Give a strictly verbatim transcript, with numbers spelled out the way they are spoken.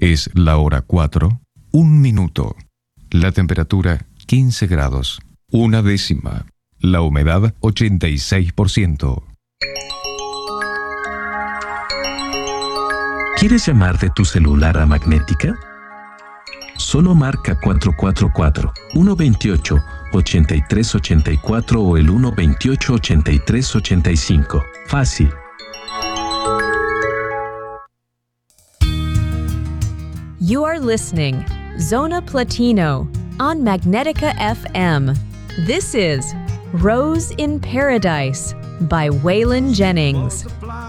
Es la hora cuatro, un minuto. La temperatura quince grados, una décima. La humedad ochenta y seis por ciento. ¿Quieres llamar de tu celular a Magnética? Solo marca cuatro cuatro cuatro, uno dos ocho, ocho tres ocho cuatro o el uno dos ocho, ocho tres ocho cinco. Fácil. You are listening Zona Platino on Magnetica F M. This is Rose in Paradise by Waylon Jennings.